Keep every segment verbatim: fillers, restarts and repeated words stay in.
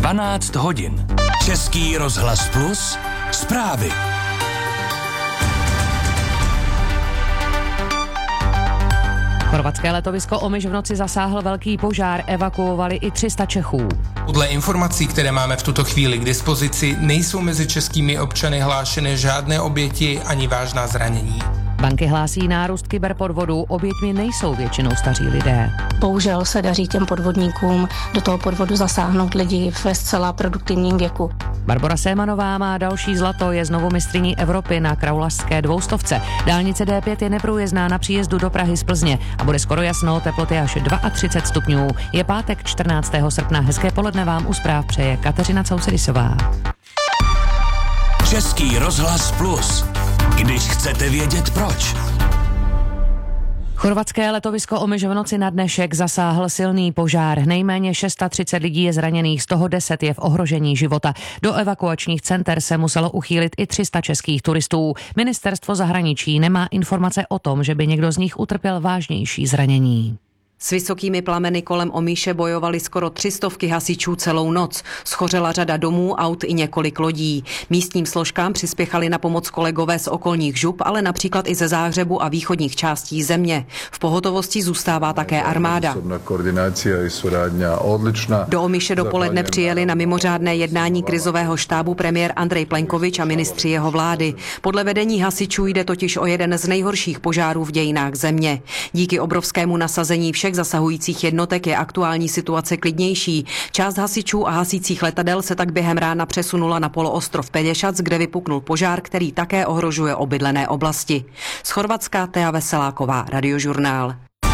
dvanáct hodin. Český rozhlas Plus, zprávy. Chorvatské letovisko Omiš v noci zasáhl velký požár, evakuovali i tři sta Čechů. Podle informací, které máme v tuto chvíli k dispozici, nejsou mezi českými občany hlášeny žádné oběti ani vážná zranění. Banky hlásí nárůst kyberpodvodů, oběťmi nejsou většinou staří lidé. Bohužel se daří těm podvodníkům do toho podvodu zasáhnout lidi ve zcela produktivním věku. Barbora Sémanová má další zlato, je znovu mistryní Evropy na kraulařské dvoustovce. Dálnice D pět je neprůjezdná na příjezdu do Prahy z Plzně a bude skoro jasno, teploty až třicet dva stupňů. Je pátek čtrnáctého srpna, hezké poledne vám u zpráv přeje Kateřina Cousedisová. Český rozhlas Plus. Když chcete vědět proč. Chorvatské letovisko Omiš v noci na dnešek zasáhl silný požár. Nejméně tři sta třicet lidí je zraněných, z toho deset je v ohrožení života. Do evakuačních center se muselo uchýlit i tři sta českých turistů. Ministerstvo zahraničí nemá informace o tom, že by někdo z nich utrpěl vážnější zranění. S vysokými plameny kolem Omíše bojovali skoro tři stovky hasičů celou noc. Schořela řada domů, aut i několik lodí. Místním složkám přispěchali na pomoc kolegové z okolních žup, ale například i ze Záhřebu a východních částí země. V pohotovosti zůstává také armáda. Do Omíše dopoledne přijeli na mimořádné jednání krizového štábu premiér Andrej Plenkovič a ministři jeho vlády. Podle vedení hasičů jde totiž o jeden z nejhorších požárů v dějinách země. Díky obrovskému nasazení všech zasahujících jednotek je aktuální situace klidnější. Část hasičů a hasících letadel se tak během rána přesunula na poloostrov Pelješac, kde vypuknul požár, který také ohrožuje obydlené oblasti. Z Chorvatska Tea Veseláková, Radiožurnál.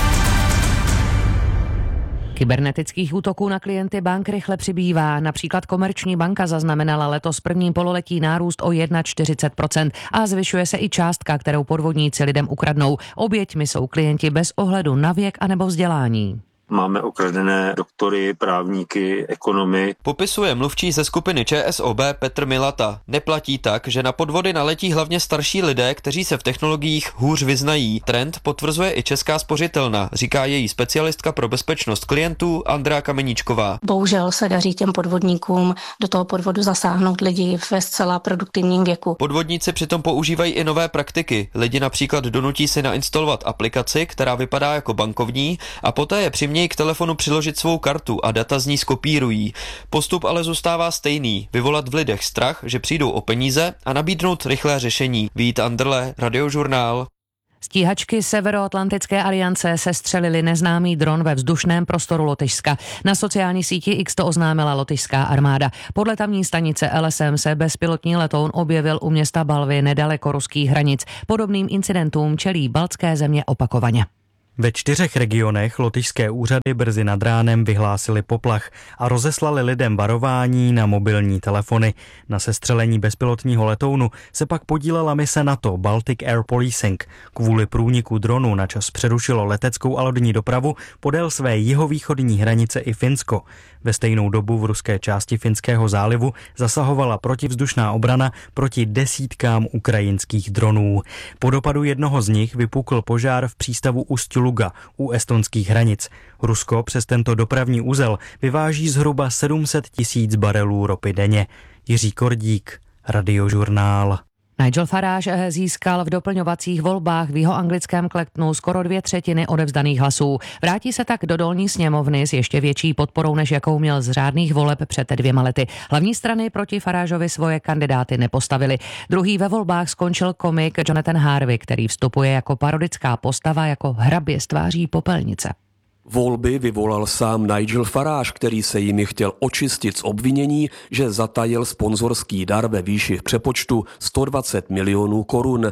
Kybernetických útoků na klienty bank rychle přibývá. Například Komerční banka zaznamenala letos prvním pololetí nárůst o čtyřicet jedna procent a zvyšuje se i částka, kterou podvodníci lidem ukradnou. Oběťmi jsou klienti bez ohledu na věk anebo vzdělání. Máme okradené doktory, právníky, ekonomy. Popisuje mluvčí ze skupiny ČSOB Petr Milata. Neplatí tak, že na podvody naletí hlavně starší lidé, kteří se v technologiích hůř vyznají. Trend potvrzuje i Česká spořitelna, říká její specialistka pro bezpečnost klientů Andrea Kameníčková. Bohužel se daří těm podvodníkům do toho podvodu zasáhnout lidi ve zcela produktivním věku. Podvodníci přitom používají i nové praktiky. Lidi například donutí si nainstalovat aplikaci, která vypadá jako bankovní, a poté je přimějí k telefonu přiložit svou kartu a data z ní skopírují. Postup ale zůstává stejný. Vyvolat v lidech strach, že přijdou o peníze a nabídnout rychlé řešení. Vít Anderle, Radiožurnál. Stíhačky Severoatlantické aliance sestřelili neznámý dron ve vzdušném prostoru Lotyšska. Na sociální síti X to oznámila lotyšská armáda. Podle tamní stanice L S M se bezpilotní letoun objevil u města Balvy nedaleko ruských hranic. Podobným incidentům čelí baltské země opakovaně. Ve čtyřech regionech lotyšské úřady brzy nad ránem vyhlásili poplach a rozeslali lidem varování na mobilní telefony. Na sestřelení bezpilotního letounu se pak podílela mise NATO Baltic Air Policing. Kvůli průniku dronu na čas přerušilo leteckou a lodní dopravu podél své jihovýchodní hranice i Finsko. Ve stejnou dobu v ruské části Finského zálivu zasahovala protivzdušná obrana proti desítkám ukrajinských dronů. Po dopadu jednoho z nich vypukl požár v přístavu Ust-Luga u estonských hranic. Rusko přes tento dopravní uzel vyváží zhruba sedm set tisíc barelů ropy denně. Jiří Kordík, Radiožurnál. Nigel Farage získal v doplňovacích volbách v jihoanglickém Clactonu skoro dvě třetiny odevzdaných hlasů. Vrátí se tak do dolní sněmovny s ještě větší podporou, než jakou měl z řádných voleb před dvěma lety. Hlavní strany proti Farageovi svoje kandidáty nepostavili. Druhý ve volbách skončil komik Jonathan Harvey, který vstupuje jako parodická postava jako hrabě z tváří popelnice. Volby vyvolal sám Nigel Farage, který se jimi chtěl očistit z obvinění, že zatajil sponzorský dar ve výši v přepočtu sto dvacet milionů korun.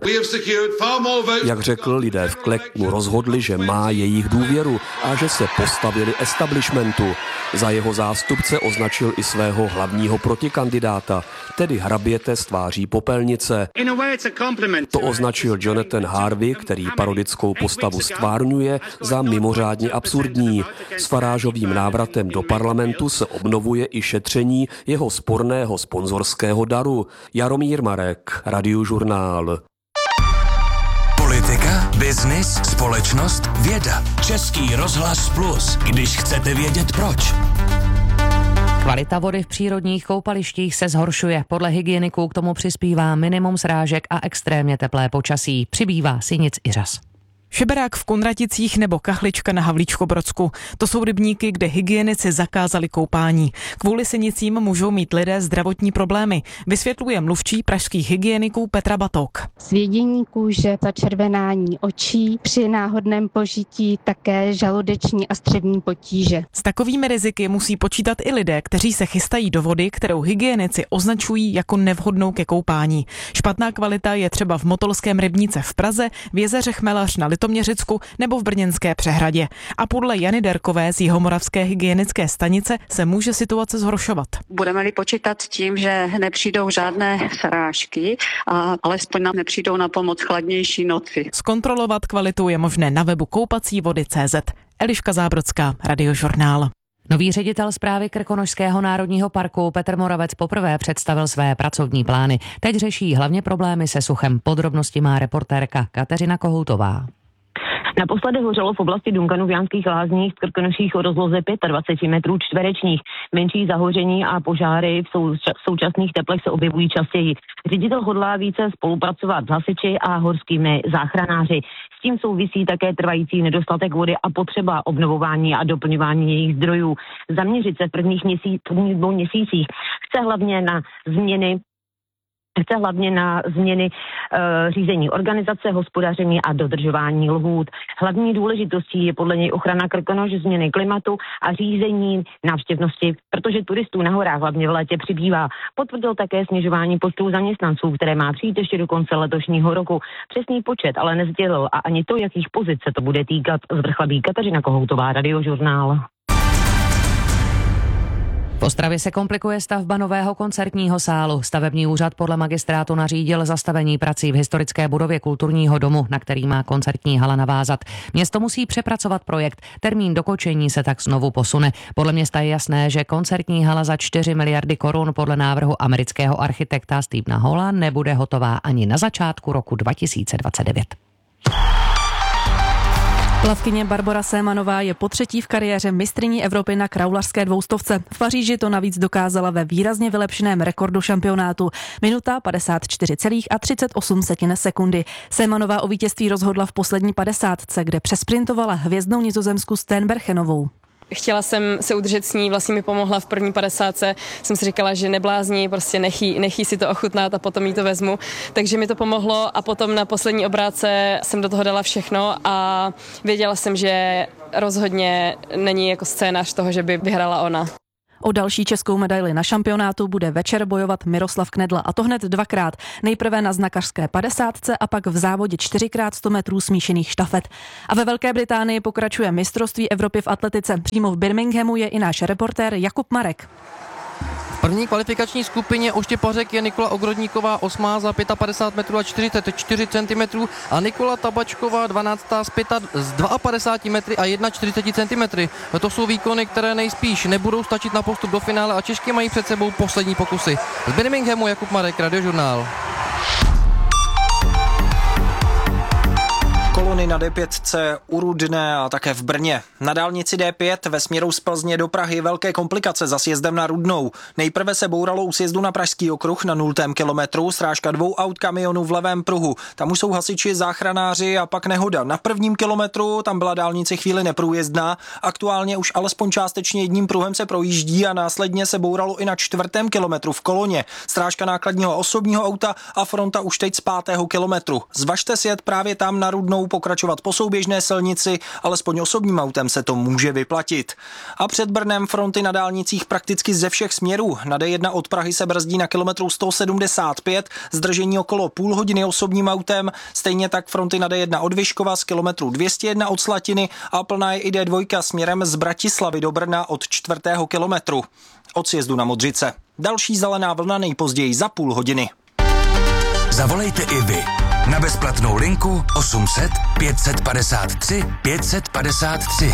Jak řekl, lidé v Clactonu rozhodli, že má jejich důvěru a že se postavili establishmentu. Za jeho zástupce označil i svého hlavního protikandidáta, tedy hraběte z tváří popelnice. To označil Jonathan Harvey, který parodickou postavu stvárňuje, za mimořádně absurdní. S Farageovým návratem do parlamentu se obnovuje i šetření jeho sporného sponzorského daru. Jaromír Marek, Radiožurnál. Politika, biznis, společnost, věda. Český rozhlas Plus, když chcete vědět proč. Kvalita vody v přírodních koupalištích se zhoršuje. Podle hygieniků k tomu přispívá minimum srážek a extrémně teplé počasí. Přibývá sinic i řas. Šeberák v Kunraticích nebo Kachlička na Havlíčkobrodsku. To jsou rybníky, kde hygienici zakázali koupání. Kvůli sinicím můžou mít lidé zdravotní problémy, vysvětluje mluvčí pražských hygieniků Petra Batok. Svědění kůže, začervenání očí, při náhodném požití také žaludeční a střevní potíže. S takovými riziky musí počítat i lidé, kteří se chystají do vody, kterou hygienici označují jako nevhodnou ke koupání. Špatná kvalita je třeba v Motolském rybníce v Praze, v jezeře Chmelař na Litoměřicku nebo v Brněnské přehradě. A podle Jany Derkové z Jihomoravské hygienické stanice se může situace zhoršovat. Budeme-li počítat s tím, že nepřijdou žádné srážky a alespoň nám nepřijdou na pomoc chladnější noci. Zkontrolovat kvalitu je možné na webu koupací vody tečka cé zet. Eliška Zábrodská, Radiožurnál. Nový ředitel správy Krkonošského národního parku Petr Moravec poprvé představil své pracovní plány. Teď řeší hlavně problémy se suchem. Podrobnosti má reportérka Kateřina Kohoutová. Naposledy hořelo v oblasti Dunkanu v Jánských Lázních v Krkonoších o rozloze dvacet pět metrů čtverečních. Menší zahoření a požáry v, sou, v současných teplech se objevují častěji. Ředitel hodlá více spolupracovat s hasiči a horskými záchranáři. S tím souvisí také trvající nedostatek vody a potřeba obnovování a doplňování jejich zdrojů. Zaměřit se v prvních, měsíc, prvních dvou měsících chce hlavně na změny Chce hlavně na změny e, řízení organizace, hospodaření a dodržování lhůt. Hlavní důležitostí je podle něj ochrana Krkonoš, změny klimatu a řízení návštěvnosti, protože turistů na horách hlavně v létě přibývá. Potvrdil také snižování počtu zaměstnanců, které má přijít ještě do konce letošního roku. Přesný počet ale nesdělil a ani to, jakých pozic se to bude týkat. Z Vrchlabí Kateřina Kohoutová, Radiožurnál. V Ostravě se komplikuje stavba nového koncertního sálu. Stavební úřad podle magistrátu nařídil zastavení prací v historické budově kulturního domu, na který má koncertní hala navázat. Město musí přepracovat projekt. Termín dokončení se tak znovu posune. Podle města je jasné, že koncertní hala za čtyři miliardy korun podle návrhu amerického architekta Stevena Halla nebude hotová ani na začátku roku dva tisíce dvacet devět. Plavkyně Barbora Sémanová je potřetí v kariéře mistryní Evropy na kraulařské dvoustovce. V Paříži to navíc dokázala ve výrazně vylepšeném rekordu šampionátu. Minuta padesát čtyři celá třicet osm sekundy. Sémanová o vítězství rozhodla v poslední padesátce, kde přesprintovala hvězdnou Nizozemsku Steenbergenovou. Chtěla jsem se udržet s ní, vlastně mi pomohla v první padesátce. Jsem si říkala, že neblázní, prostě nechý, nechý si to ochutnat a potom jí to vezmu. Takže mi to pomohlo a potom na poslední obrátce jsem do toho dala všechno a věděla jsem, že rozhodně není jako scénář toho, že by vyhrála ona. O další českou medaili na šampionátu bude večer bojovat Miroslav Knedla, a to hned dvakrát. Nejprve na znakařské padesátce a pak v závodě čtyři krát sto metrů smíšených štafet. A ve Velké Británii pokračuje mistrovství Evropy v atletice. Přímo v Birminghamu je i náš reportér Jakub Marek. V první kvalifikační skupině oštěpařek je Nikola Ogrodníková osmá za padesát pět metrů a čtyřicet čtyři centimetrů a Nikola Tabačková dvanáctá z padesát dva metry a čtyřicet jedna centimetrů. To jsou výkony, které nejspíš nebudou stačit na postup do finále a Češky mají před sebou poslední pokusy. Z Birminghamu Jakub Marek, Radiožurnál. Kolony na D pět u Rudné a také v Brně. Na dálnici D pět ve směru z Plzně do Prahy velké komplikace za sjezdem na Rudnou. Nejprve se bouralo u sjezdu na Pražský okruh na nultém kilometru, srážka dvou aut kamionů v levém pruhu. Tam už jsou hasiči, záchranáři a pak nehoda. Na prvním kilometru tam byla dálnice chvíli neprůjezdná. Aktuálně už alespoň částečně jedním pruhem se projíždí a následně se bouralo i na čtvrtém kilometru v Koloně. Srážka nákladního osobního auta a fronta už teď z pátého kilometru. Zvažte si jet právě tam na Rudnou, pokračovat po souběžné silnici, alespoň osobním autem se to může vyplatit. A před Brnem fronty na dálnicích prakticky ze všech směrů. Na D jedna od Prahy se brzdí na kilometru sto sedmdesát pět, zdržení okolo půl hodiny osobním autem, stejně tak fronty na D jedna od Vyškova z kilometru dvě stě jedna od Slatiny a plná je i D dva směrem z Bratislavy do Brna od čtvrtého kilometru. Od sjezdu na Modřice. Další zelená vlna nejpozději za půl hodiny. Zavolejte i vy na bezplatnou linku osm set pět padesát tři pět padesát tři.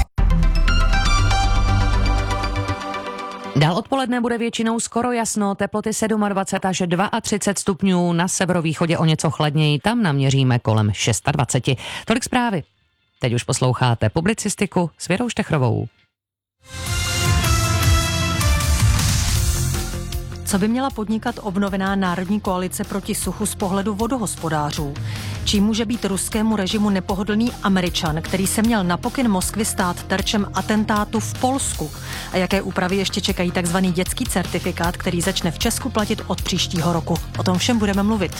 Dál odpoledne bude většinou skoro jasno, teploty dvacet sedm až třicet dva stupňů, na severovýchodě o něco chladněji, tam naměříme kolem dvacet šest. Tolik zprávy. Teď už posloucháte publicistiku s Věrou Štechrovou. Co by měla podnikat obnovená národní koalice proti suchu z pohledu vodohospodářů? Čím může být ruskému režimu nepohodlný Američan, který se měl na pokyn Moskvy stát terčem atentátu v Polsku? A jaké úpravy ještě čekají takzvaný dětský certifikát, který začne v Česku platit od příštího roku? O tom všem budeme mluvit.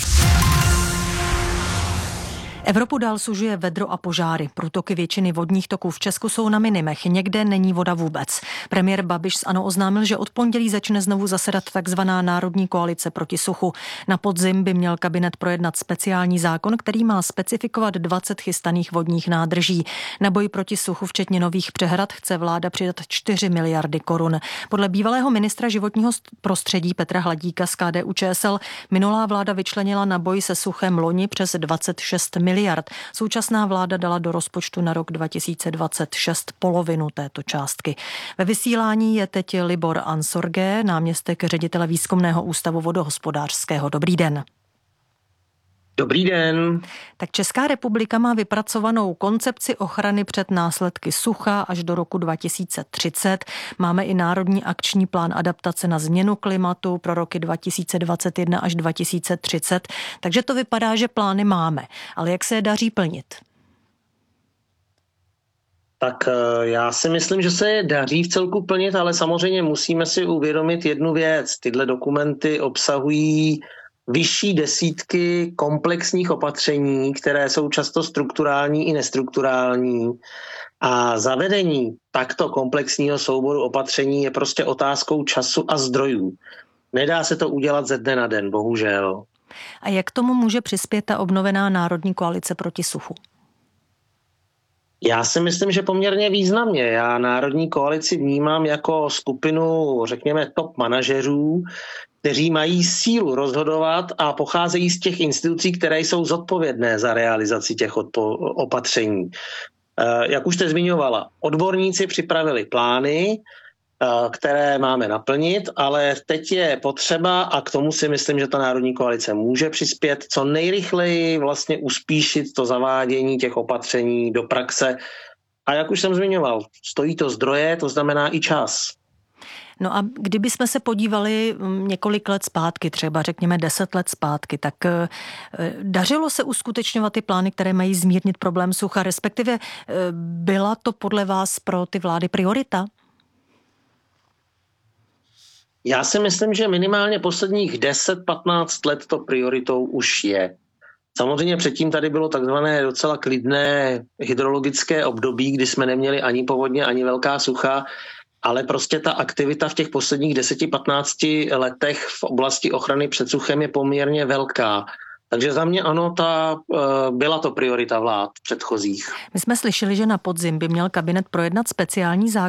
Evropu dál sužuje vedro a požáry. Průtoky většiny vodních toků v Česku jsou na minimech, někde není voda vůbec. Premiér Babiš z ANO oznámil, že od pondělí začne znovu zasedat takzvaná Národní koalice proti suchu. Na podzim by měl kabinet projednat speciální zákon, který má specifikovat dvacet chystaných vodních nádrží. Na boj proti suchu, včetně nových přehrad, chce vláda přidat čtyři miliardy korun. Podle bývalého ministra životního prostředí Petra Hladíka z K D U Č S L minulá vláda vyčlenila na boj se suchem loni přes dvacet šest miliard. Současná vláda dala do rozpočtu na rok dva tisíce dvacet šest polovinu této částky. Ve vysílání je teď Libor Ansorge, náměstek ředitele Výzkumného ústavu vodohospodářského. Dobrý den. Dobrý den. Tak Česká republika má vypracovanou koncepci ochrany před následky sucha až do roku dva tisíce třicet. Máme i národní akční plán adaptace na změnu klimatu pro roky dva tisíce dvacet jedna až dva tisíce třicet. Takže to vypadá, že plány máme. Ale jak se je daří plnit? Tak já si myslím, že se je daří v celku plnit, ale samozřejmě musíme si uvědomit jednu věc. Tyhle dokumenty obsahují vyšší desítky komplexních opatření, které jsou často strukturální i nestrukturální. A zavedení takto komplexního souboru opatření je prostě otázkou času a zdrojů. Nedá se to udělat ze dne na den, bohužel. A jak tomu může přispět ta obnovená Národní koalice proti suchu? Já si myslím, že poměrně významně. Já Národní koalici vnímám jako skupinu, řekněme, top manažerů, kteří mají sílu rozhodovat a pocházejí z těch institucí, které jsou zodpovědné za realizaci těch odpo- opatření. Jak už jste zmiňovala, odborníci připravili plány, které máme naplnit, ale teď je potřeba, a k tomu si myslím, že ta Národní koalice může přispět, co nejrychleji vlastně uspíšit to zavádění těch opatření do praxe. A jak už jsem zmiňoval, stojí to zdroje, to znamená i čas. No a kdyby jsme se podívali několik let zpátky, třeba řekněme deset let zpátky, tak dařilo se uskutečňovat ty plány, které mají zmírnit problém sucha, respektive byla to podle vás pro ty vlády priorita? Já si myslím, že minimálně posledních deset patnáct let to prioritou už je. Samozřejmě předtím tady bylo takzvané docela klidné hydrologické období, kdy jsme neměli ani povodně, ani velká sucha, ale prostě ta aktivita v těch posledních deseti patnácti letech v oblasti ochrany před suchem je poměrně velká. Takže za mě ano, ta, byla to priorita vlád předchozích. My jsme slyšeli, že na podzim by měl kabinet projednat speciální zákon